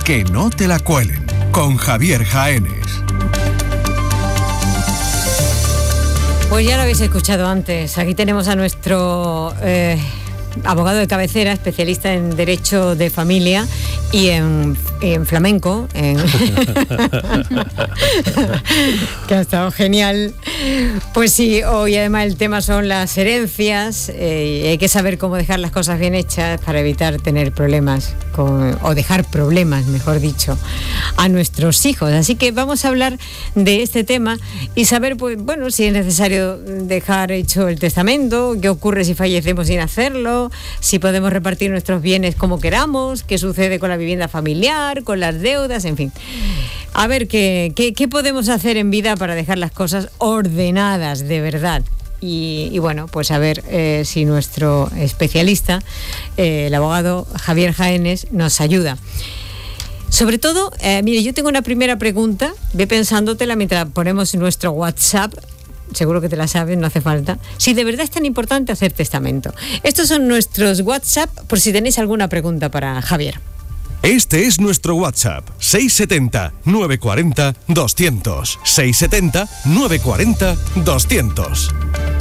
Que no te la cuelen, con Javier Jaénes. Pues ya lo habéis escuchado antes. Aquí tenemos a nuestro abogado de cabecera, especialista en Derecho de Familia y en flamenco, que ha estado genial. Pues sí, hoy además el tema son las herencias, y hay que saber cómo dejar las cosas bien hechas para evitar tener problemas, o dejar problemas, mejor dicho, a nuestros hijos. Así que vamos a hablar de este tema y saber, pues, bueno, si es necesario dejar hecho el testamento, qué ocurre si fallecemos sin hacerlo, si podemos repartir nuestros bienes como queramos, qué sucede con la vivienda familiar, con las deudas, en fin. A ver, ¿qué podemos hacer en vida para dejar las cosas ordenadas de verdad? Y bueno, pues a ver si nuestro especialista, el abogado Javier Jaénes, nos ayuda. Sobre todo, mire, yo tengo una primera pregunta, ve pensándotela mientras ponemos nuestro WhatsApp. Seguro que te la sabes, no hace falta. Si de verdad es tan importante hacer testamento. Estos son nuestros WhatsApp, por si tenéis alguna pregunta para Javier. Este es nuestro WhatsApp, 670-940-200. 670-940-200.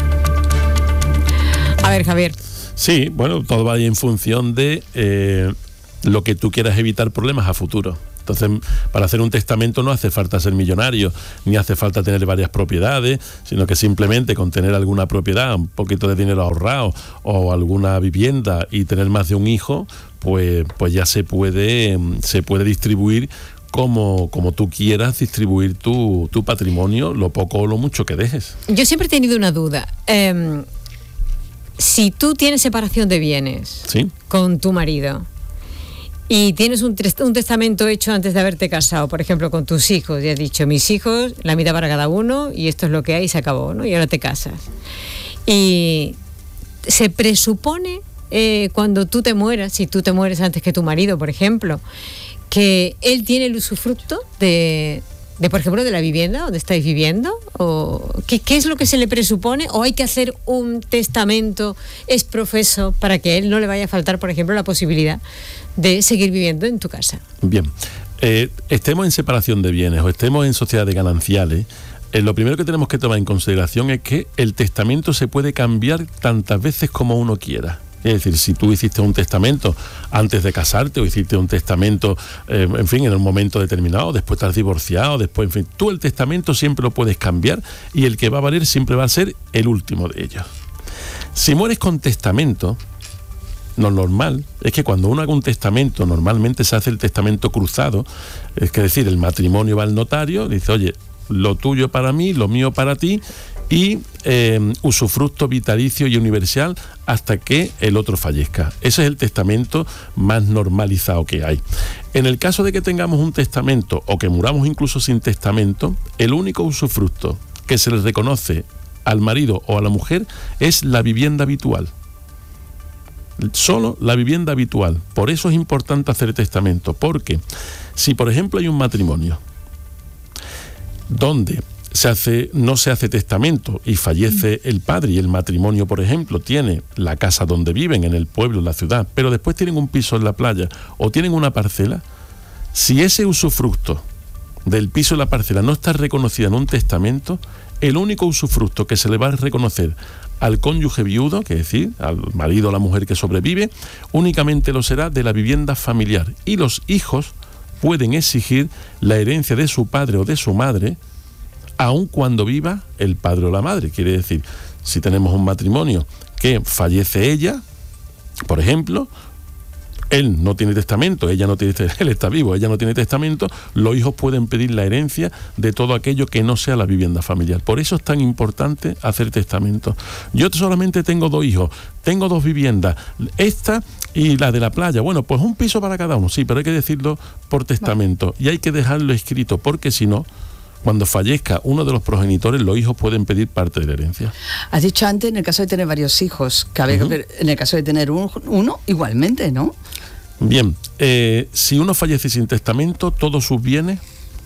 A ver, Javier. Sí, bueno, todo va ahí en función de lo que tú quieras evitar problemas a futuro. Entonces, para hacer un testamento no hace falta ser millonario, ni hace falta tener varias propiedades, sino que simplemente con tener alguna propiedad, un poquito de dinero ahorrado o alguna vivienda y tener más de un hijo, pues ya se puede distribuir como tú quieras distribuir tu patrimonio, lo poco o lo mucho que dejes. Yo siempre he tenido una duda. Si tú tienes separación de bienes, ¿sí?, con tu marido, y tienes un testamento hecho antes de haberte casado, por ejemplo, con tus hijos, y has dicho, mis hijos, la mitad para cada uno, y esto es lo que hay, y se acabó, ¿no? Y ahora te casas. Y se presupone, cuando tú te mueras, si tú te mueres antes que tu marido, por ejemplo, que él tiene el usufructo de por ejemplo, de la vivienda donde estáis viviendo, o ¿qué es lo que se le presupone? ¿O hay que hacer un testamento ex professo para que a él no le vaya a faltar, por ejemplo, la posibilidad de seguir viviendo en tu casa? Bien, estemos en separación de bienes o estemos en sociedades gananciales, lo primero que tenemos que tomar en consideración es que el testamento se puede cambiar tantas veces como uno quiera. Es decir, si tú hiciste un testamento antes de casarte o hiciste un testamento, en fin, en un momento determinado, después estás divorciado, después, en fin, tú el testamento siempre lo puedes cambiar y el que va a valer siempre va a ser el último de ellos. Si mueres con testamento, lo normal es que cuando uno haga un testamento, normalmente se hace el testamento cruzado, es decir, el matrimonio va al notario, dice, oye, lo tuyo para mí, lo mío para ti, y usufructo vitalicio y universal hasta que el otro fallezca. Ese es el testamento más normalizado que hay. En el caso de que tengamos un testamento o que muramos incluso sin testamento, el único usufructo que se le reconoce al marido o a la mujer es la vivienda habitual. Solo la vivienda habitual. Por eso es importante hacer testamento, porque si por ejemplo hay un matrimonio donde no se hace testamento y fallece el padre y el matrimonio, por ejemplo, tiene la casa donde viven, en el pueblo, en la ciudad, pero después tienen un piso en la playa o tienen una parcela, si ese usufructo del piso y la parcela no está reconocida en un testamento, el único usufructo que se le va a reconocer al cónyuge viudo, que es decir, al marido o la mujer que sobrevive, únicamente lo será de la vivienda familiar, y los hijos pueden exigir la herencia de su padre o de su madre aun cuando viva el padre o la madre. Quiere decir, si tenemos un matrimonio que fallece ella, por ejemplo, él no tiene testamento, él está vivo, ella no tiene testamento, los hijos pueden pedir la herencia de todo aquello que no sea la vivienda familiar. Por eso es tan importante hacer testamento. Yo solamente tengo 2 hijos, tengo 2 viviendas, esta y la de la playa. Bueno, pues un piso para cada uno, sí, pero hay que decirlo por testamento y hay que dejarlo escrito, porque si no, cuando fallezca uno de los progenitores, los hijos pueden pedir parte de la herencia. Has dicho antes, en el caso de tener varios hijos, cabe, en el caso de tener uno, igualmente, ¿no? Bien, si uno fallece sin testamento, todos sus bienes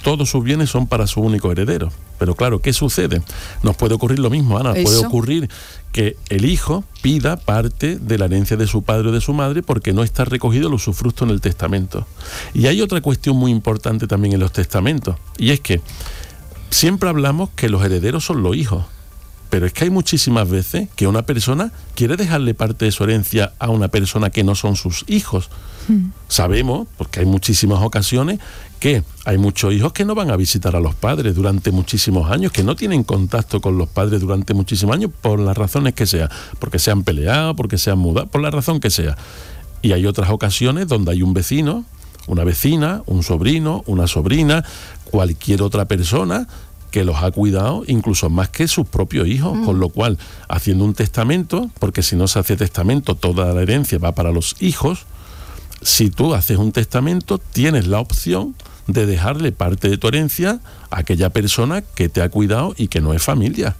todos sus bienes son para su único heredero. Pero claro, ¿qué sucede? Nos puede ocurrir lo mismo, Ana, puede ocurrir que el hijo pida parte de la herencia de su padre o de su madre porque no está recogido el usufructo en el testamento. Y hay otra cuestión muy importante también en los testamentos, y es que siempre hablamos que los herederos son los hijos, pero es que hay muchísimas veces que una persona quiere dejarle parte de su herencia a una persona que no son sus hijos. Sabemos, porque hay muchísimas ocasiones, que hay muchos hijos que no van a visitar a los padres durante muchísimos años, que no tienen contacto con los padres durante muchísimos años, por las razones que sea, porque se han peleado, porque se han mudado, por la razón que sea. Y hay otras ocasiones donde hay un vecino, una vecina, un sobrino, una sobrina, cualquier otra persona que los ha cuidado incluso más que sus propios hijos, con lo cual, haciendo un testamento, porque si no se hace testamento, toda la herencia va para los hijos. Si tú haces un testamento, tienes la opción de dejarle parte de tu herencia a aquella persona que te ha cuidado y que no es familia.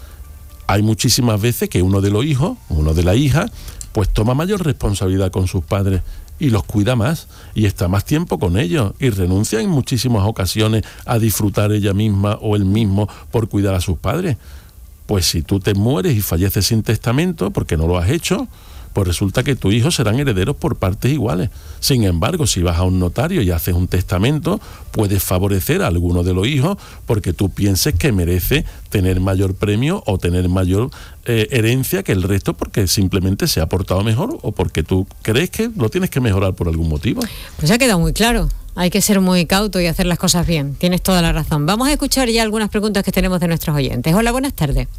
Hay muchísimas veces que uno de los hijos, uno de la hija, pues toma mayor responsabilidad con sus padres y los cuida más y está más tiempo con ellos y renuncia en muchísimas ocasiones a disfrutar ella misma o él mismo por cuidar a sus padres. Pues si tú te mueres y falleces sin testamento porque no lo has hecho, pues resulta que tus hijos serán herederos por partes iguales. Sin embargo, si vas a un notario y haces un testamento, puedes favorecer a alguno de los hijos porque tú pienses que merece tener mayor premio o tener mayor herencia que el resto porque simplemente se ha portado mejor o porque tú crees que lo tienes que mejorar por algún motivo. Pues ha quedado muy claro. Hay que ser muy cauto y hacer las cosas bien. Tienes toda la razón. Vamos a escuchar ya algunas preguntas que tenemos de nuestros oyentes. Hola, buenas tardes.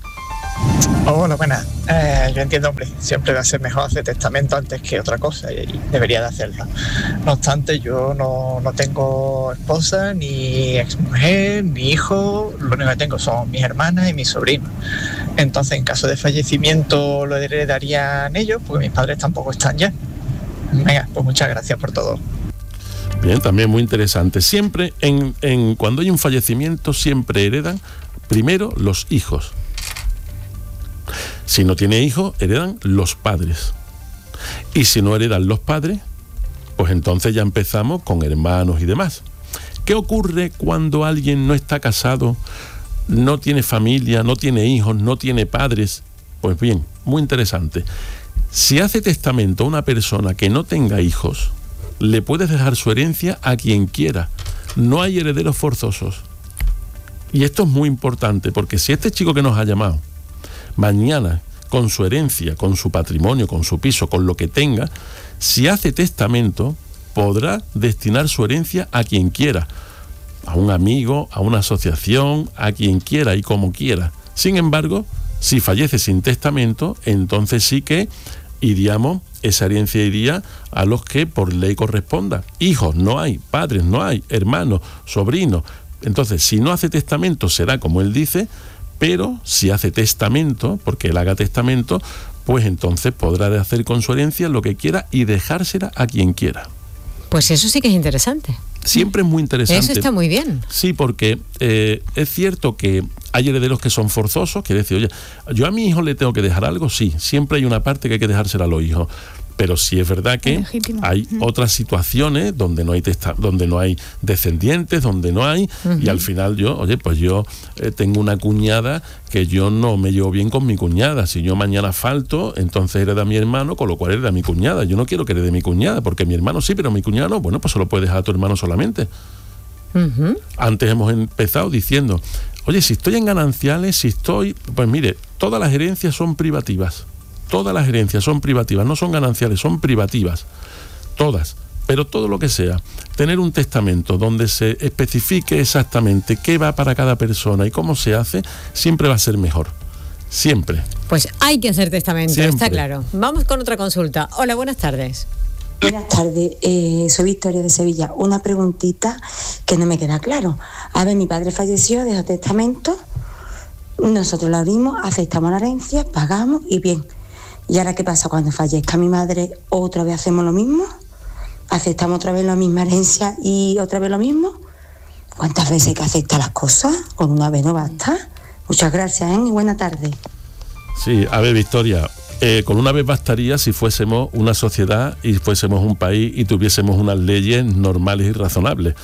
Hola, buenas. Yo entiendo, hombre, siempre va a ser mejor hacer testamento antes que otra cosa y debería de hacerlo. No obstante, yo no tengo esposa, ni exmujer, ni hijo. Lo único que tengo son mis hermanas y mis sobrinos. Entonces, en caso de fallecimiento, lo heredarían ellos, porque mis padres tampoco están ya. Venga, pues muchas gracias por todo. Bien, también muy interesante. Siempre, cuando hay un fallecimiento, siempre heredan primero los hijos. Si no tiene hijos, heredan los padres. Y si no heredan los padres, pues entonces ya empezamos con hermanos y demás. ¿Qué ocurre cuando alguien no está casado, no tiene familia, no tiene hijos, no tiene padres? Pues bien, muy interesante. Si hace testamento a una persona que no tenga hijos, le puedes dejar su herencia a quien quiera. No hay herederos forzosos. Y esto es muy importante, porque si este chico que nos ha llamado, mañana, con su herencia, con su patrimonio, con su piso, con lo que tenga, si hace testamento, podrá destinar su herencia a quien quiera, a un amigo, a una asociación, a quien quiera y como quiera. Sin embargo, si fallece sin testamento, entonces sí que esa herencia iría a los que por ley corresponda. Hijos no hay, padres no hay, hermanos, sobrinos. Entonces, si no hace testamento, será como él dice, pero si hace testamento, porque él haga testamento, pues entonces podrá hacer con su herencia lo que quiera y dejársela a quien quiera. Pues eso sí que es interesante. Siempre es muy interesante. Eso está muy bien. Sí, porque es cierto que hay herederos que son forzosos, quiere decir, oye, yo a mi hijo le tengo que dejar algo, sí, siempre hay una parte que hay que dejársela a los hijos. Pero sí es verdad que hay otras situaciones donde no hay descendientes, donde no hay, y al final yo tengo una cuñada que yo no me llevo bien con mi cuñada. Si yo mañana falto, entonces hereda mi hermano, con lo cual hereda mi cuñada. Yo no quiero que herede mi cuñada, porque mi hermano sí, pero mi cuñada no. Bueno, pues se lo puedes dejar a tu hermano solamente. Antes hemos empezado diciendo, oye, si estoy en gananciales, pues mire, todas las herencias son privativas. Todas las herencias son privativas, no son gananciales, son privativas. Todas. Pero todo lo que sea, tener un testamento donde se especifique exactamente qué va para cada persona y cómo se hace, siempre va a ser mejor. Siempre. Pues hay que hacer testamento, siempre. Está claro. Vamos con otra consulta. Hola, buenas tardes. Buenas tardes, soy Victoria de Sevilla. Una preguntita que no me queda claro. A ver, mi padre falleció, dejó testamento, nosotros lo abrimos, aceptamos la herencia, pagamos y bien. ¿Y ahora qué pasa cuando fallezca mi madre? ¿Otra vez hacemos lo mismo? ¿Aceptamos otra vez la misma herencia y otra vez lo mismo? ¿Cuántas veces hay que aceptar las cosas? Con una vez no basta. Muchas gracias, y buena tarde. Sí, a ver, Victoria, con una vez bastaría si fuésemos una sociedad y fuésemos un país y tuviésemos unas leyes normales y razonables.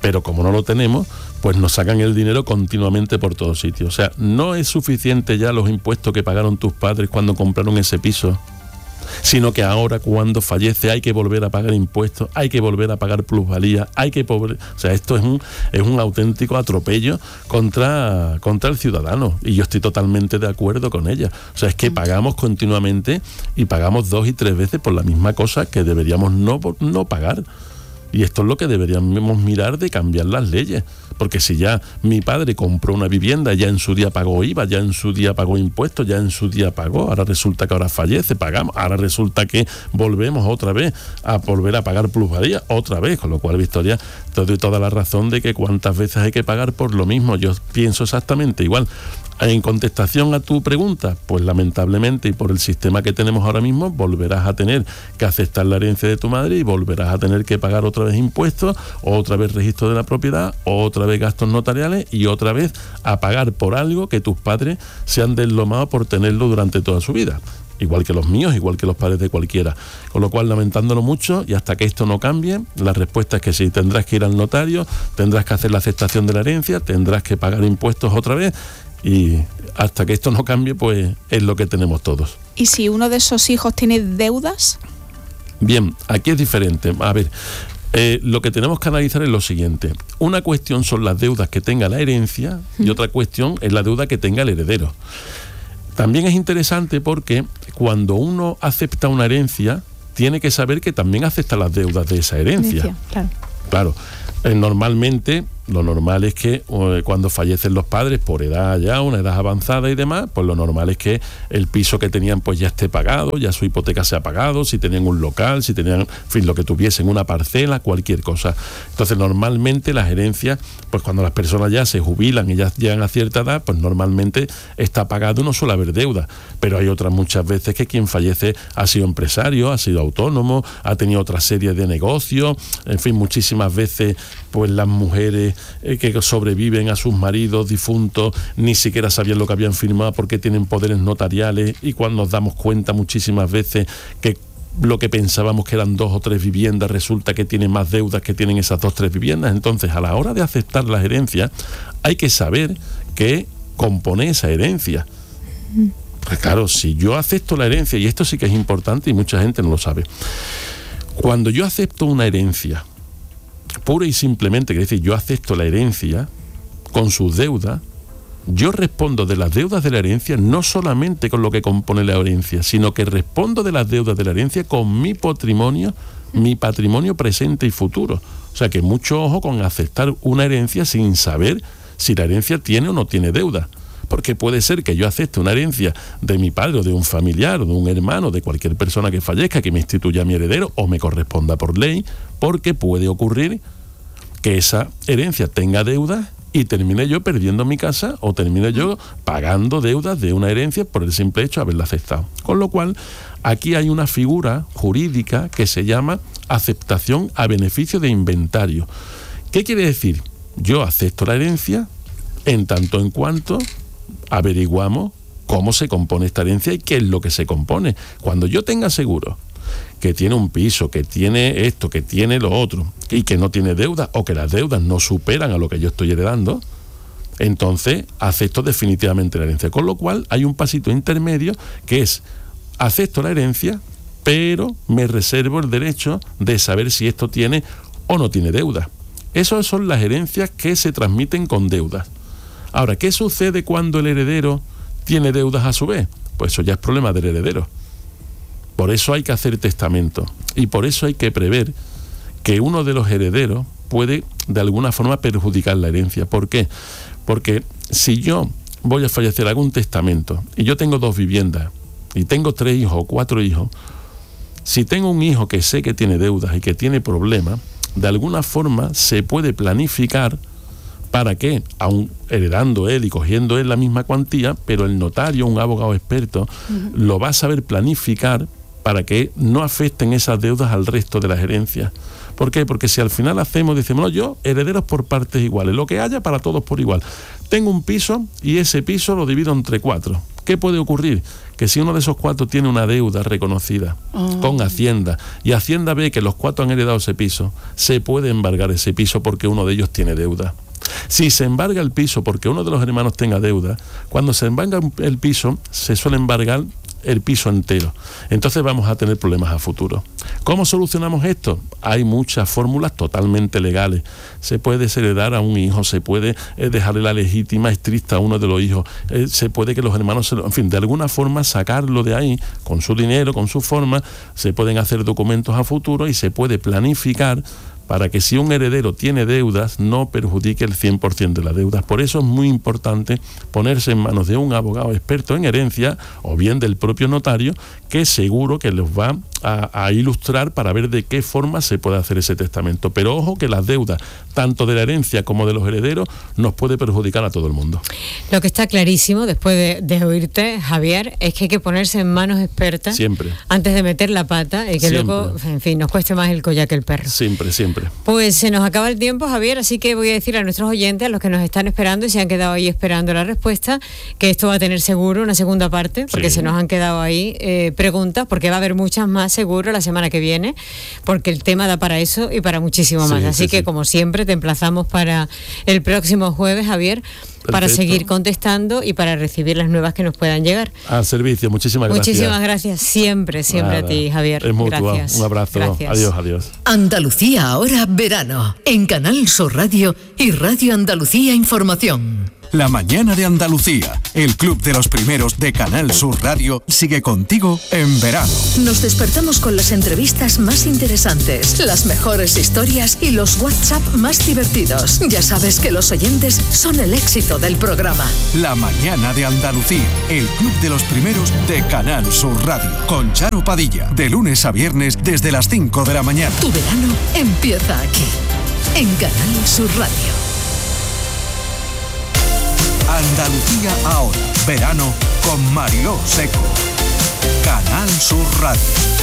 pero como no lo tenemos, pues nos sacan el dinero continuamente por todos sitios. O sea, no es suficiente ya los impuestos que pagaron tus padres cuando compraron ese piso, sino que ahora, cuando fallece, hay que volver a pagar impuestos, hay que volver a pagar plusvalía, o sea, esto es un auténtico atropello contra el ciudadano, y yo estoy totalmente de acuerdo con ella. O sea, es que pagamos continuamente y pagamos 2 y 3 veces por la misma cosa que deberíamos no pagar. Y esto es lo que deberíamos mirar, de cambiar las leyes. Porque si ya mi padre compró una vivienda, ya en su día pagó IVA, ya en su día pagó impuestos, ya en su día pagó, ahora resulta que ahora fallece, pagamos, ahora resulta que volvemos otra vez a volver a pagar plusvalía, otra vez, con lo cual, Victoria, te doy toda la razón de que cuántas veces hay que pagar por lo mismo. Yo pienso exactamente igual. En contestación a tu pregunta, pues lamentablemente, y por el sistema que tenemos ahora mismo, volverás a tener que aceptar la herencia de tu madre y volverás a tener que pagar otra vez impuestos, otra vez registro de la propiedad, otra vez gastos notariales y otra vez a pagar por algo que tus padres se han deslomado por tenerlo durante toda su vida. Igual que los míos, igual que los padres de cualquiera. Con lo cual, lamentándolo mucho, y hasta que esto no cambie, la respuesta es que sí, tendrás que ir al notario, tendrás que hacer la aceptación de la herencia, tendrás que pagar impuestos otra vez, y hasta que esto no cambie, pues es lo que tenemos todos. ¿Y si uno de esos hijos tiene deudas? Bien, aquí es diferente. A ver, lo que tenemos que analizar es lo siguiente. Una cuestión son las deudas que tenga la herencia y otra cuestión es la deuda que tenga el heredero. También es interesante porque cuando uno acepta una herencia, tiene que saber que también acepta las deudas de esa herencia. Claro. Normalmente, lo normal es que cuando fallecen los padres por edad ya, una edad avanzada y demás, pues lo normal es que el piso que tenían pues ya esté pagado, ya su hipoteca se ha pagado, si tenían un local, si tenían, en fin, lo que tuviesen, una parcela, cualquier cosa. Entonces, normalmente las herencias, pues cuando las personas ya se jubilan y ya llegan a cierta edad, pues normalmente está pagado y no suele haber deuda. Pero hay otras muchas veces que quien fallece ha sido empresario, ha sido autónomo, ha tenido otra serie de negocios, en fin, muchísimas veces pues las mujeres que sobreviven a sus maridos difuntos ni siquiera sabían lo que habían firmado porque tienen poderes notariales, y cuando nos damos cuenta muchísimas veces que lo que pensábamos que eran 2 o 3 viviendas resulta que tienen más deudas que tienen esas 2 o 3 viviendas. Entonces, a la hora de aceptar las herencias hay que saber qué compone esa herencia. Pues claro, si yo acepto la herencia, y esto sí que es importante y mucha gente no lo sabe, cuando yo acepto una herencia pura y simplemente, que es decir, yo acepto la herencia con sus deudas, yo respondo de las deudas de la herencia no solamente con lo que compone la herencia, sino que respondo de las deudas de la herencia con mi patrimonio presente y futuro. O sea que mucho ojo con aceptar una herencia sin saber si la herencia tiene o no tiene deuda. Porque puede ser que yo acepte una herencia de mi padre o de un familiar o de un hermano, de cualquier persona que fallezca, que me instituya a mi heredero o me corresponda por ley, porque puede ocurrir que esa herencia tenga deudas y termine yo perdiendo mi casa o termine yo pagando deudas de una herencia por el simple hecho de haberla aceptado. Con lo cual, aquí hay una figura jurídica que se llama aceptación a beneficio de inventario. ¿Qué quiere decir? Yo acepto la herencia en tanto en cuanto averiguamos cómo se compone esta herencia y qué es lo que se compone. Cuando yo tenga seguro que tiene un piso, que tiene esto, que tiene lo otro, y que no tiene deudas, o que las deudas no superan a lo que yo estoy heredando, entonces acepto definitivamente la herencia. Con lo cual hay un pasito intermedio que es: acepto la herencia, pero me reservo el derecho de saber si esto tiene o no tiene deuda. Esas son las herencias que se transmiten con deudas. Ahora, ¿qué sucede cuando el heredero tiene deudas a su vez? Pues eso ya es problema del heredero. Por eso hay que hacer testamento y por eso hay que prever que uno de los herederos puede de alguna forma perjudicar la herencia. ¿Por qué? Porque si yo voy a fallecer, hago un testamento y yo tengo 2 viviendas y tengo 3 hijos o 4 hijos, si tengo un hijo que sé que tiene deudas y que tiene problemas, de alguna forma se puede planificar para que, aun heredando él y cogiendo él la misma cuantía, pero el notario, un abogado experto, lo va a saber planificar para que no afecten esas deudas al resto de las herencias. ¿Por qué? Porque si al final decimos, no, yo, herederos por partes iguales, lo que haya para todos por igual. Tengo un piso y ese piso lo divido entre 4. ¿Qué puede ocurrir? Que si uno de esos 4 tiene una deuda reconocida con Hacienda, y Hacienda ve que los 4 han heredado ese piso, se puede embargar ese piso porque uno de ellos tiene deuda. Si se embarga el piso porque uno de los hermanos tenga deuda, cuando se embarga el piso, se suele embargar el piso entero. Entonces vamos a tener problemas a futuro. ¿Cómo solucionamos esto? Hay muchas fórmulas totalmente legales. Se puede heredar a un hijo, se puede dejarle la legítima estricta a uno de los hijos, se puede que los hermanos, en fin, de alguna forma sacarlo de ahí, con su dinero, con su forma, se pueden hacer documentos a futuro y se puede planificar para que si un heredero tiene deudas, no perjudique el 100% de las deudas. Por eso es muy importante ponerse en manos de un abogado experto en herencia, o bien del propio notario, que seguro que los va a ilustrar para ver de qué forma se puede hacer ese testamento. Pero ojo que las deudas, tanto de la herencia como de los herederos, nos puede perjudicar a todo el mundo. Lo que está clarísimo, después de oírte, Javier, es que hay que ponerse en manos expertas siempre, antes de meter la pata y que siempre, luego, en fin, nos cueste más el collar que el perro. Siempre. Pues se nos acaba el tiempo, Javier, así que voy a decir a nuestros oyentes, a los que nos están esperando y se han quedado ahí esperando la respuesta, que esto va a tener seguro una segunda parte, porque se nos han quedado ahí preguntas, porque va a haber muchas más seguro la semana que viene, porque el tema da para eso y para muchísimo más. Así que, como siempre, te emplazamos para el próximo jueves, Javier, para seguir contestando y para recibir las nuevas que nos puedan llegar. Al servicio, muchísimas gracias. Muchísimas gracias, siempre a ti, Javier. Es mutuo. Gracias. Un abrazo. Gracias. Adiós. Andalucía ahora verano, en Canal Sur Radio y Radio Andalucía Información. La mañana de Andalucía, el club de los primeros de Canal Sur Radio, sigue contigo en verano. Nos despertamos con las entrevistas más interesantes, las mejores historias y los WhatsApp más divertidos. Ya sabes que los oyentes son el éxito del programa. La mañana de Andalucía, el club de los primeros de Canal Sur Radio, con Charo Padilla, de lunes a viernes desde las 5 de la mañana. Tu verano empieza aquí, en Canal Sur Radio. Andalucía ahora, verano con Mariló Seco. Canal Sur Radio.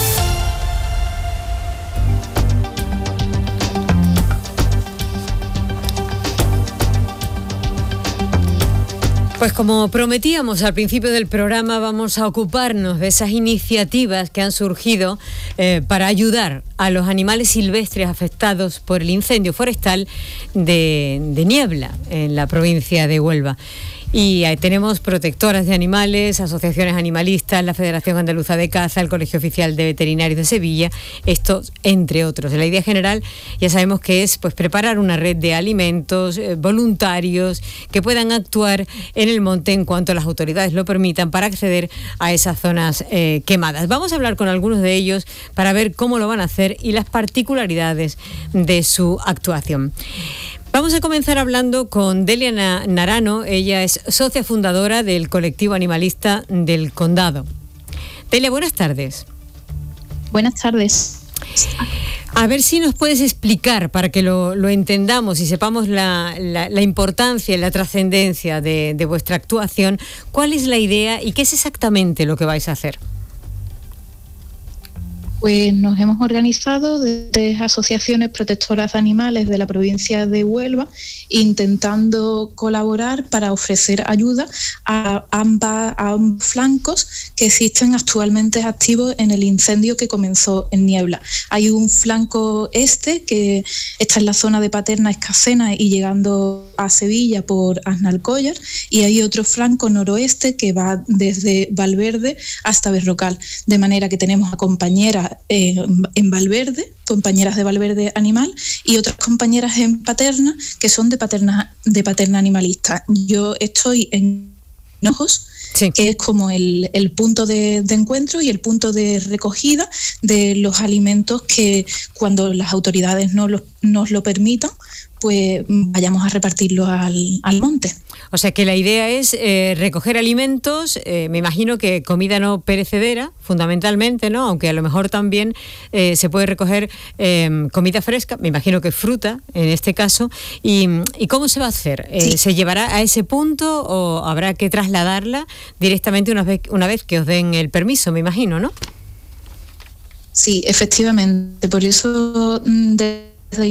Pues como prometíamos al principio del programa, vamos a ocuparnos de esas iniciativas que han surgido para ayudar a los animales silvestres afectados por el incendio forestal de Niebla, en la provincia de Huelva. Y ahí tenemos protectoras de animales, asociaciones animalistas, la Federación Andaluza de Caza, el Colegio Oficial de Veterinarios de Sevilla, estos entre otros. La idea general ya sabemos que es pues preparar una red de alimentos voluntarios que puedan actuar en el monte en cuanto las autoridades lo permitan para acceder a esas zonas quemadas. Vamos a hablar con algunos de ellos para ver cómo lo van a hacer y las particularidades de su actuación. Vamos a comenzar hablando con Delia Narano. Ella es socia fundadora del colectivo animalista del Condado. Delia, buenas tardes. Buenas tardes. A ver si nos puedes explicar, para que lo entendamos y sepamos la importancia y la trascendencia de vuestra actuación, cuál es la idea y qué es exactamente lo que vais a hacer. Pues nos hemos organizado desde asociaciones protectoras de animales de la provincia de Huelva, intentando colaborar para ofrecer ayuda a ambos flancos que existen actualmente activos en el incendio que comenzó en Niebla. Hay un flanco este que está en la zona de Paterna, Escacena y llegando a Sevilla por Aznalcóllar, y hay otro flanco noroeste que va desde Valverde hasta Berrocal, de manera que tenemos a compañeras en Valverde, compañeras de Valverde Animal, y otras compañeras en Paterna que son de Paterna Animalista. Yo estoy en Hinojos, sí, que es como el punto de encuentro y el punto de recogida de los alimentos que, cuando las autoridades nos lo permitan, pues vayamos a repartirlos al monte. O sea que la idea es recoger alimentos, me imagino que comida no perecedera, fundamentalmente, ¿no? Aunque a lo mejor también se puede recoger comida fresca, me imagino que fruta, en este caso. ¿Y cómo se va a hacer? Sí. ¿Se llevará a ese punto o habrá que trasladarla directamente una vez que os den el permiso, me imagino, ¿no? Sí, efectivamente. Por eso desde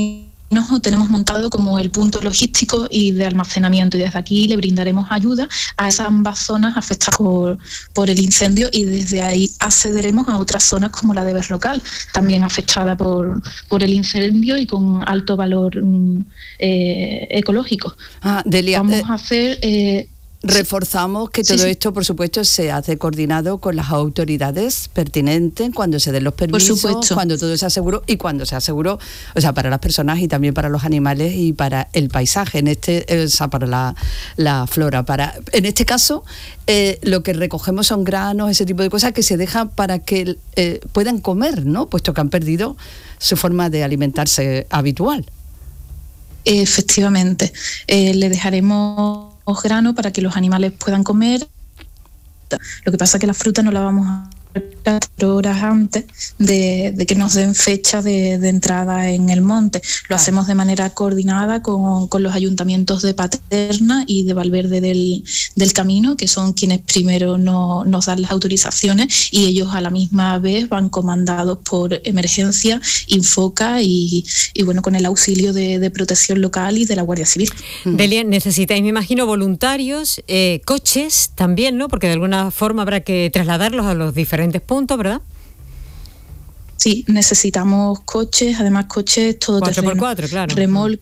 tenemos montado como el punto logístico y de almacenamiento, y desde aquí le brindaremos ayuda a esas ambas zonas afectadas por el incendio, y desde ahí accederemos a otras zonas como la de Berrocal, también afectada por el incendio y con alto valor ecológico. Delia, vamos a hacer... reforzamos que todo esto, por supuesto, se hace coordinado con las autoridades pertinentes cuando se den los permisos, cuando todo sea seguro y cuando sea seguro, o sea, para las personas y también para los animales y para el paisaje, para la flora. En este caso, lo que recogemos son granos, ese tipo de cosas que se dejan para que puedan comer, ¿no? Puesto que han perdido su forma de alimentarse habitual. Efectivamente, le dejaremos grano para que los animales puedan comer. Lo que pasa es que la fruta no la vamos a 4 horas antes de que nos den fecha de entrada en el monte. Lo hacemos de manera coordinada con los ayuntamientos de Paterna y de Valverde del Camino, que son quienes primero nos dan las autorizaciones, y ellos a la misma vez van comandados por Emergencia, Infoca y bueno, con el auxilio de Protección Local y de la Guardia Civil. Delia, necesitáis, me imagino, voluntarios, coches también, ¿no? Porque de alguna forma habrá que trasladarlos a los diferentes puntos, ¿verdad? Sí, necesitamos coches, además coches todoterreno. 4x4, claro.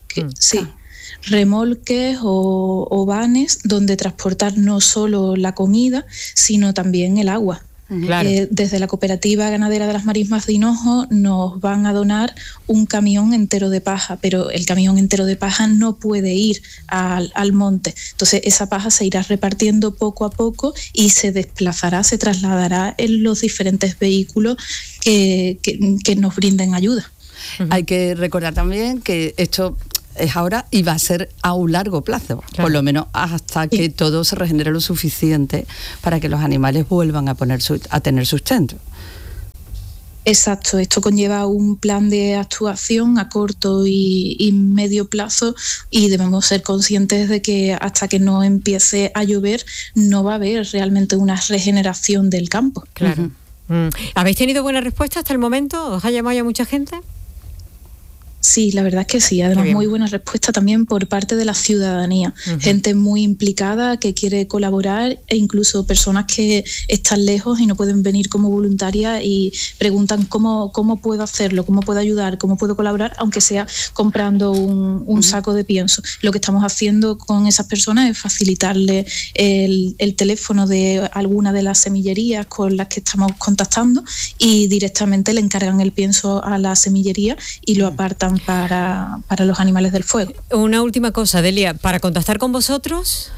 Remolques o vanes donde transportar no solo la comida, sino también el agua. Claro. Desde la Cooperativa Ganadera de las Marismas de Hinojo nos van a donar un camión entero de paja, pero el camión entero de paja no puede ir al monte. Entonces esa paja se irá repartiendo poco a poco y se trasladará en los diferentes vehículos que nos brinden ayuda. Hay que recordar también que esto es ahora y va a ser a un largo plazo, por lo menos hasta que todo se regenere lo suficiente para que los animales vuelvan a tener sustento. Exacto, esto conlleva un plan de actuación a corto y medio plazo, y debemos ser conscientes de que hasta que no empiece a llover no va a haber realmente una regeneración del campo. Claro. ¿Habéis tenido buena respuesta hasta el momento? ¿Os ha llamado ya mucha gente? Sí, la verdad es que sí. Además, muy buena respuesta también por parte de la ciudadanía. Gente muy implicada que quiere colaborar, e incluso personas que están lejos y no pueden venir como voluntarias y preguntan cómo puedo hacerlo, cómo puedo ayudar, cómo puedo colaborar, aunque sea comprando un saco de pienso. Lo que estamos haciendo con esas personas es facilitarle el teléfono de alguna de las semillerías con las que estamos contactando, y directamente le encargan el pienso a la semillería y lo apartan para los animales del fuego. Una última cosa, Delia, ¿para contactar con vosotros?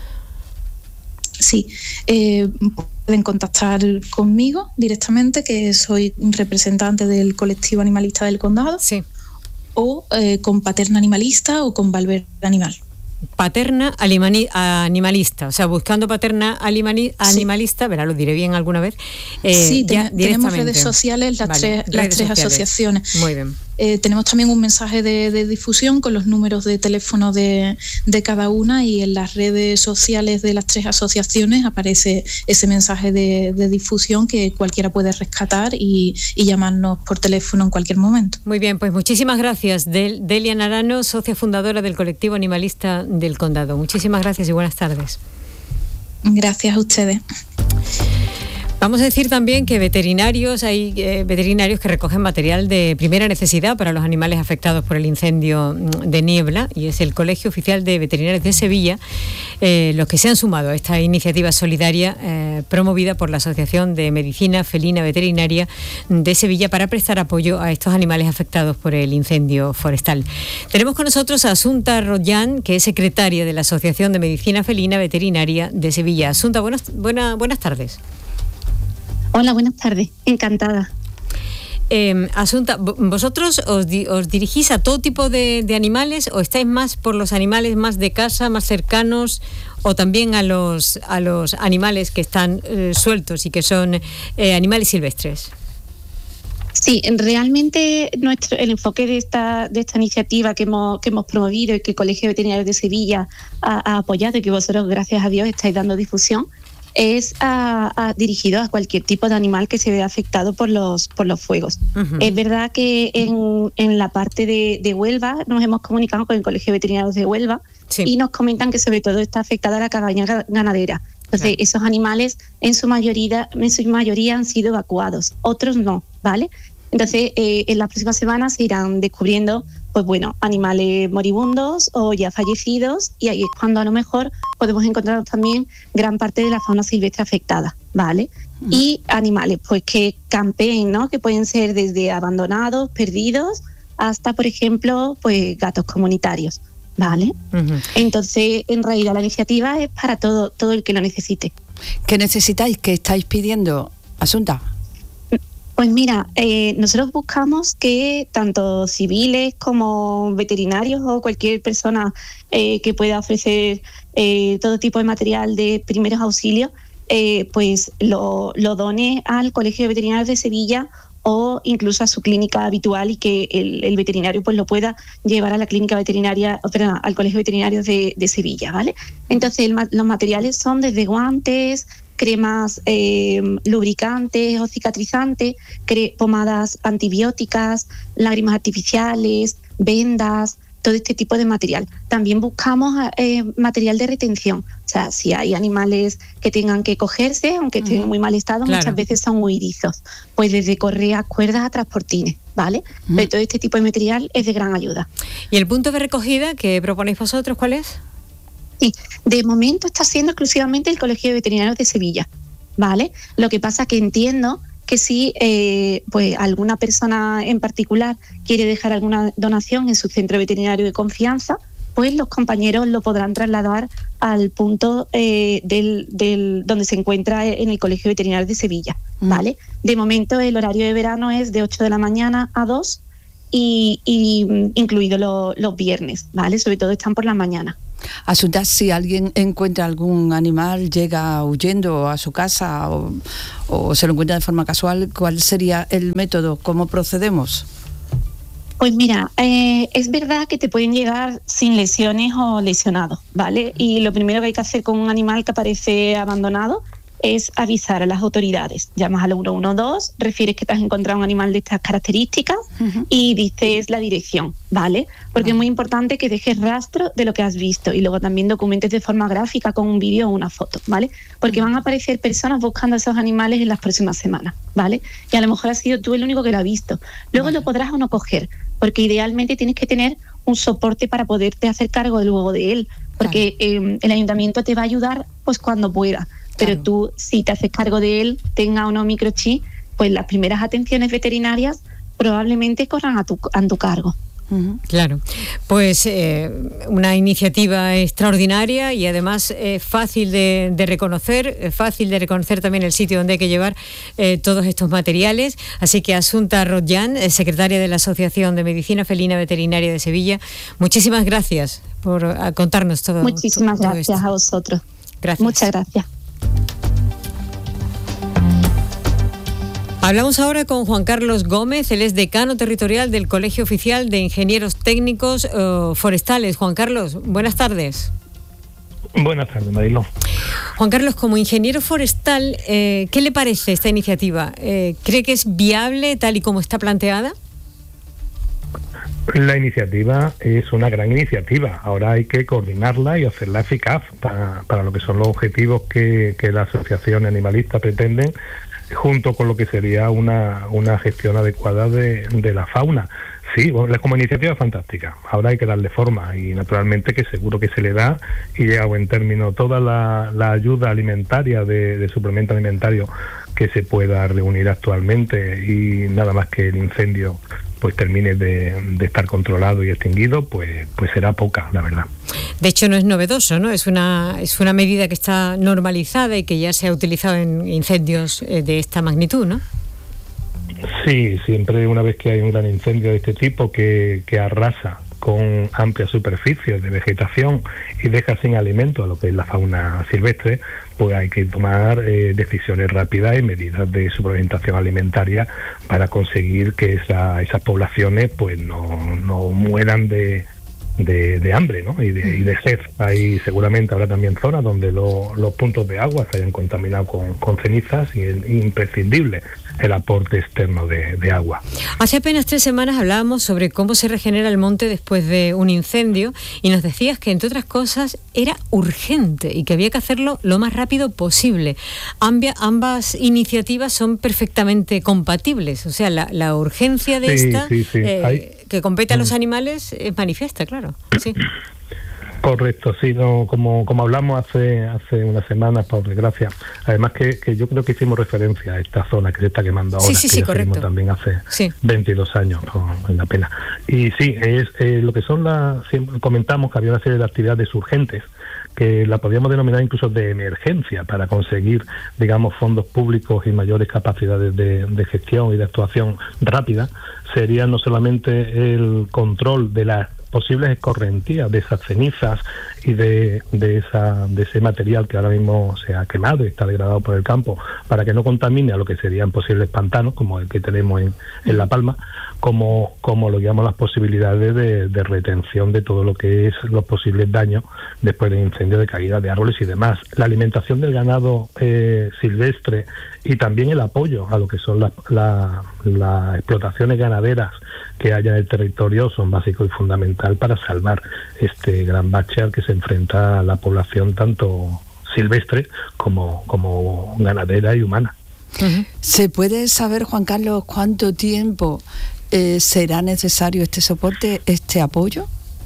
Sí, pueden contactar conmigo directamente, que soy representante del colectivo animalista del condado, sí, o con Paterna Animalista o con Valverde Animal. Paterna Animalista, o sea, buscando Paterna Animalista, verá, lo diré bien alguna vez. Sí, tenemos redes sociales, las tres asociaciones. Muy bien. Tenemos también un mensaje de difusión con los números de teléfono de cada una, y en las redes sociales de las 3 asociaciones aparece ese mensaje de difusión que cualquiera puede rescatar y llamarnos por teléfono en cualquier momento. Muy bien, pues muchísimas gracias, Delia Narano, socia fundadora del colectivo animalista del condado. Muchísimas gracias y buenas tardes. Gracias a ustedes. Vamos a decir también que hay veterinarios que recogen material de primera necesidad para los animales afectados por el incendio de Niebla, y es el Colegio Oficial de Veterinarios de Sevilla los que se han sumado a esta iniciativa solidaria promovida por la Asociación de Medicina Felina Veterinaria de Sevilla para prestar apoyo a estos animales afectados por el incendio forestal. Tenemos con nosotros a Asunta Rollán, que es secretaria de la Asociación de Medicina Felina Veterinaria de Sevilla. Asunta, buenas tardes. Hola, buenas tardes. Encantada. Asunta, ¿vosotros os dirigís a todo tipo de animales, o estáis más por los animales más de casa, más cercanos, o también a los animales que están sueltos y que son animales silvestres? Sí, realmente el enfoque de esta iniciativa que hemos promovido y que el Colegio de Veterinarios de Sevilla ha apoyado, y que vosotros, gracias a Dios, estáis dando difusión, es dirigido a cualquier tipo de animal que se vea afectado por los fuegos. Es verdad que en la parte de Huelva nos hemos comunicado con el Colegio de Veterinarios de Huelva y nos comentan que sobre todo está afectada la cabaña ganadera. Entonces, esos animales en su mayoría han sido evacuados, otros no, ¿vale? Entonces, en las próximas semanas se irán descubriendo, pues bueno, animales moribundos o ya fallecidos, y ahí es cuando a lo mejor podemos encontrar también gran parte de la fauna silvestre afectada, ¿vale? Y animales, pues que campeen, ¿no? Que pueden ser desde abandonados, perdidos, hasta, por ejemplo, pues gatos comunitarios, ¿vale? Entonces, en realidad la iniciativa es para todo el que lo necesite. ¿Qué necesitáis? ¿Qué estáis pidiendo, Asunta? Pues mira, nosotros buscamos que tanto civiles como veterinarios o cualquier persona que pueda ofrecer todo tipo de material de primeros auxilios, pues lo done al Colegio de Veterinarios de Sevilla o incluso a su clínica habitual, y que el veterinario pues lo pueda llevar a la clínica veterinaria, al Colegio de Veterinarios de Sevilla, ¿vale? Entonces los materiales son desde guantes, cremas lubricantes o cicatrizantes, pomadas antibióticas, lágrimas artificiales, vendas, todo este tipo de material. También buscamos material de retención. O sea, si hay animales que tengan que cogerse, aunque estén en muy mal estado, muchas veces son huidizos. Pues desde correas, cuerdas a transportines, ¿vale? Pero todo este tipo de material es de gran ayuda. ¿Y el punto de recogida que proponéis vosotros cuál es? Sí, de momento está siendo exclusivamente el Colegio de Veterinarios de Sevilla, ¿vale? Lo que pasa que entiendo que si pues alguna persona en particular quiere dejar alguna donación en su centro veterinario de confianza, pues los compañeros lo podrán trasladar al punto donde se encuentra en el Colegio Veterinario de Sevilla, ¿vale? De momento el horario de verano es de 8 de la mañana a 2 y incluido los viernes, ¿vale? Sobre todo están por la mañana. Asunta, si alguien encuentra algún animal, llega huyendo a su casa o se lo encuentra de forma casual, ¿cuál sería el método? ¿Cómo procedemos? Pues mira, es verdad que te pueden llegar sin lesiones o lesionados, ¿vale? Y lo primero que hay que hacer con un animal que aparece abandonado es avisar a las autoridades. Llamas al 112, refieres que te has encontrado un animal de estas características y dices la dirección, ¿vale? Porque es muy importante que dejes rastro de lo que has visto y luego también documentes de forma gráfica con un vídeo o una foto, ¿vale? Porque van a aparecer personas buscando a esos animales en las próximas semanas, ¿vale? Y a lo mejor has sido tú el único que lo ha visto. Luego lo podrás o no coger, porque idealmente tienes que tener un soporte para poderte hacer cargo luego de él, porque el ayuntamiento te va a ayudar pues cuando pueda. Pero tú, si te haces cargo de él, tenga o no microchip, pues las primeras atenciones veterinarias probablemente corran a tu cargo. Claro, pues una iniciativa extraordinaria y además fácil de reconocer, también el sitio donde hay que llevar todos estos materiales. Así que Asunta Rotllán, secretaria de la Asociación de Medicina Felina Veterinaria de Sevilla, muchísimas gracias por contarnos todo. Muchísimas gracias esto. a vosotros. Gracias. Muchas gracias. Hablamos ahora con Juan Carlos Gómez, él es decano territorial del Colegio Oficial de Ingenieros Técnicos Forestales. Juan Carlos, buenas tardes. Buenas tardes, Marilo. Juan Carlos, como ingeniero forestal, ¿qué le parece esta iniciativa? ¿Cree que es viable tal y como está planteada? La iniciativa es una gran iniciativa. Ahora hay que coordinarla y hacerla eficaz para lo que son los objetivos que la asociación animalista pretenden, junto con lo que sería una gestión adecuada de la fauna. Sí, bueno, como iniciativa fantástica. Ahora hay que darle forma y naturalmente que seguro que se le da y llega a buen término toda la ayuda alimentaria de suplemento alimentario que se pueda reunir actualmente, y nada más que el incendio pues termine de estar controlado y extinguido, pues será poca, la verdad. De hecho no es novedoso, ¿no? Es una medida que está normalizada y que ya se ha utilizado en incendios de esta magnitud, ¿no? Sí, siempre una vez que hay un gran incendio de este tipo que arrasa con amplias superficies de vegetación y deja sin alimento a lo que es la fauna silvestre, pues hay que tomar decisiones rápidas y medidas de suplementación alimentaria para conseguir que esas poblaciones pues no mueran de de hambre, ¿no? y de sed. Ahí seguramente habrá también zonas donde los puntos de agua se hayan contaminado con cenizas, y es imprescindible el aporte externo de agua. Hace apenas 3 semanas hablábamos sobre cómo se regenera el monte después de un incendio, y nos decías que, entre otras cosas, era urgente y que había que hacerlo lo más rápido posible. Ambas iniciativas son perfectamente compatibles, o sea, la urgencia de que compete a los animales es manifiesta, claro. Sí. Correcto, sí, no, como hablamos hace unas semanas, por desgracia. Además que yo creo que hicimos referencia a esta zona que se está quemando ahora, sí, correcto. También hace 22 años, ¿no? Es una pena. Y sí, es lo que son comentamos que había una serie de actividades urgentes que la podríamos denominar incluso de emergencia para conseguir, digamos, fondos públicos y mayores capacidades de gestión y de actuación rápida. Sería no solamente el control de las posibles escorrentías de esas cenizas y de ese material que ahora mismo se ha quemado y está degradado por el campo, para que no contamine a lo que serían posibles pantanos como el que tenemos en La Palma, como lo llamamos las posibilidades de retención de todo lo que es los posibles daños después de incendio, de caída de árboles y demás. La alimentación del ganado silvestre y también el apoyo a lo que son las explotaciones ganaderas que haya en el territorio son básicos y fundamental para salvar este gran bache al que se enfrenta la población, tanto silvestre como ganadera y humana. ¿Se puede saber, Juan Carlos, cuánto tiempo será necesario este soporte, este apoyo?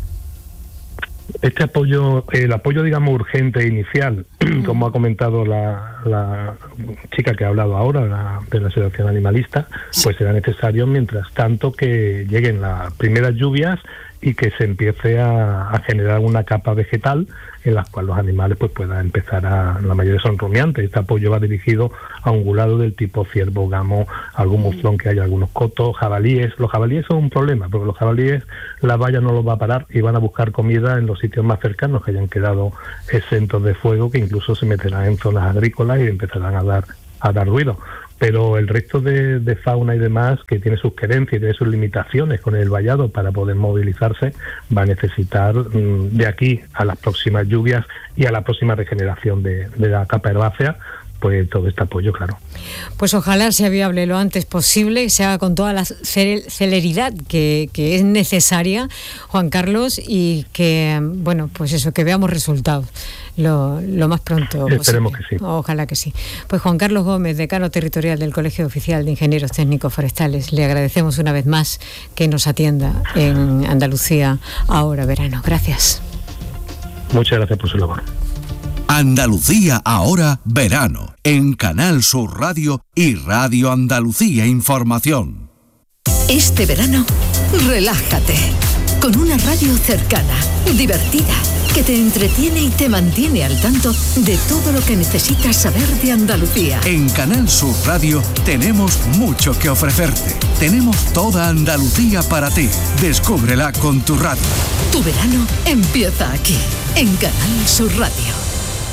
Este apoyo, el apoyo, digamos, urgente inicial, como ha comentado la chica que ha hablado ahora, de la asociación animalista, pues será necesario mientras tanto que lleguen las primeras lluvias y que se empiece a generar una capa vegetal en la cual los animales pues puedan empezar la mayoría son rumiantes. Este apoyo va dirigido a ungulados del tipo ciervo, gamo, algún muflón que haya, algunos cotos, jabalíes. Los jabalíes son un problema, porque los jabalíes la valla no los va a parar y van a buscar comida en los sitios más cercanos que hayan quedado exentos de fuego, que incluso se meterán en zonas agrícolas y empezarán a dar ruido. Pero el resto de fauna y demás, que tiene sus querencias y tiene sus limitaciones con el vallado para poder movilizarse, va a necesitar de aquí a las próximas lluvias y a la próxima regeneración de la capa herbácea, pues todo este apoyo, claro. Pues ojalá sea viable lo antes posible, se haga con toda la celeridad que es necesaria, Juan Carlos, y que, bueno, pues eso, que veamos resultados lo más pronto posible. Esperemos que sí. Ojalá que sí. Pues Juan Carlos Gómez, decano territorial del Colegio Oficial de Ingenieros Técnicos Forestales, le agradecemos una vez más que nos atienda en Andalucía Ahora Verano. Gracias. Muchas gracias por su labor. Andalucía Ahora Verano, en Canal Sur Radio y Radio Andalucía Información. Este verano, relájate con una radio cercana, divertida, que te entretiene y te mantiene al tanto de todo lo que necesitas saber de Andalucía. En Canal Sur Radio tenemos mucho que ofrecerte. Tenemos toda Andalucía para ti. Descúbrela con tu radio. Tu verano empieza aquí, en Canal Sur Radio.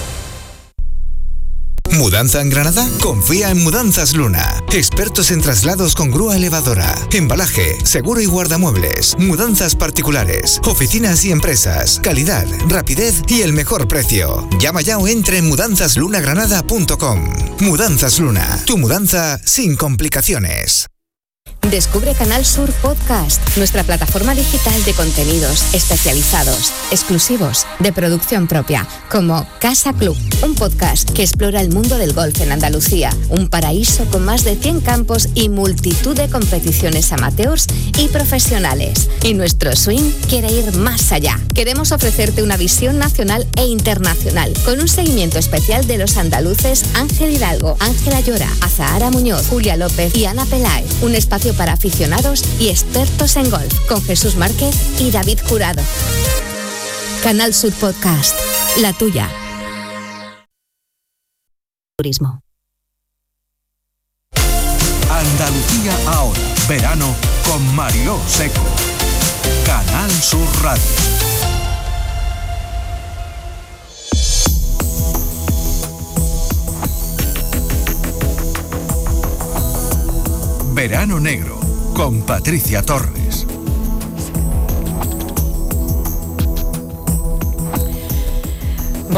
¿Mudanza en Granada? Confía en Mudanzas Luna. Expertos en traslados con grúa elevadora, embalaje, seguro y guardamuebles, mudanzas particulares, oficinas y empresas, calidad, rapidez y el mejor precio. Llama ya o entra en mudanzasLunaGranada.com. Mudanzas Luna, tu mudanza sin complicaciones. Descubre Canal Sur Podcast, nuestra plataforma digital de contenidos especializados, exclusivos, de producción propia, como Casa Club, un podcast que explora el mundo del golf en Andalucía, un paraíso con más de 100 campos y multitud de competiciones amateurs y profesionales. Y nuestro swing quiere ir más allá. Queremos ofrecerte una visión nacional e internacional, con un seguimiento especial de los andaluces Ángel Hidalgo, Ángela Llora, Azahara Muñoz, Julia López y Ana Peláez. Un espacio para aficionados y expertos en golf, con Jesús Márquez y David Jurado. Canal Sur Podcast, la tuya. Turismo. Andalucía Ahora, verano con Mariló Seco. Canal Sur Radio. Verano Negro, con Patricia Torres.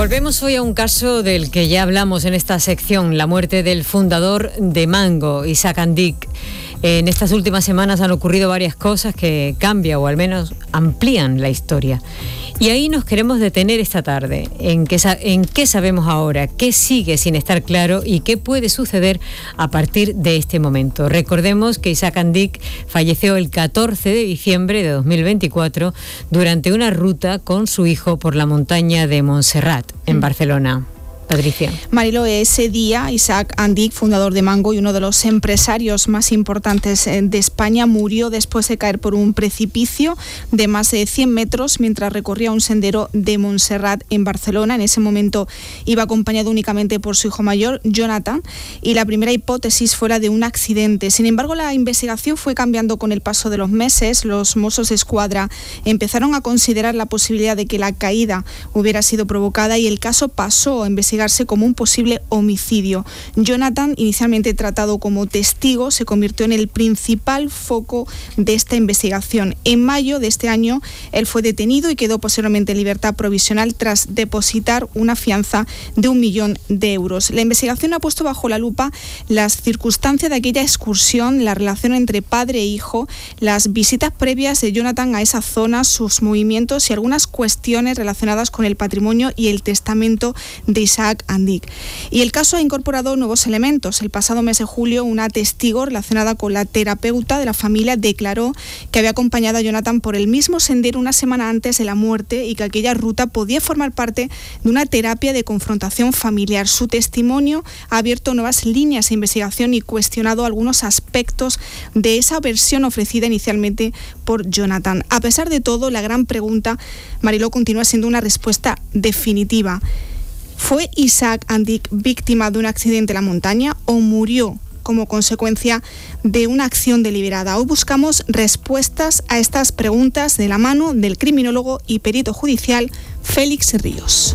Volvemos hoy a un caso del que ya hablamos en esta sección, la muerte del fundador de Mango, Isaac Andic. En estas últimas semanas han ocurrido varias cosas que cambian o al menos amplían la historia. Y ahí nos queremos detener esta tarde, en qué sabemos ahora, qué sigue sin estar claro y qué puede suceder a partir de este momento. Recordemos que Isaac Andic falleció el 14 de diciembre de 2024 durante una ruta con su hijo por la montaña de Montserrat, en Barcelona. Patricia. Marilo, ese día Isaac Andic, fundador de Mango y uno de los empresarios más importantes de España, murió después de caer por un precipicio de más de 100 metros mientras recorría un sendero de Montserrat en Barcelona. En ese momento iba acompañado únicamente por su hijo mayor, Jonathan, y la primera hipótesis fue la de un accidente. Sin embargo, la investigación fue cambiando con el paso de los meses. Los Mossos d'Esquadra empezaron a considerar la posibilidad de que la caída hubiera sido provocada y el caso pasó a investigarse como un posible homicidio. Jonathan, inicialmente tratado como testigo, se convirtió en el principal foco de esta investigación. En mayo de este año, él fue detenido y quedó posteriormente en libertad provisional tras depositar una fianza de 1 millón de euros. La investigación ha puesto bajo la lupa las circunstancias de aquella excursión, la relación entre padre e hijo, las visitas previas de Jonathan a esa zona, sus movimientos y algunas cuestiones relacionadas con el patrimonio y el testamento de Isaac Andic. Y el caso ha incorporado nuevos elementos. El pasado mes de julio, una testigo relacionada con la terapeuta de la familia declaró que había acompañado a Jonathan por el mismo sendero una semana antes de la muerte y que aquella ruta podía formar parte de una terapia de confrontación familiar. Su testimonio ha abierto nuevas líneas de investigación y cuestionado algunos aspectos de esa versión ofrecida inicialmente por Jonathan. A pesar de todo, la gran pregunta, Mariló, continúa siendo una respuesta definitiva. ¿Fue Isaac Andic víctima de un accidente en la montaña o murió como consecuencia de una acción deliberada? Hoy buscamos respuestas a estas preguntas de la mano del criminólogo y perito judicial Félix Ríos.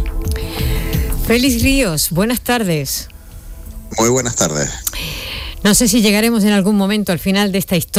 Félix Ríos, buenas tardes. Muy buenas tardes. No sé si llegaremos en algún momento al final de esta historia.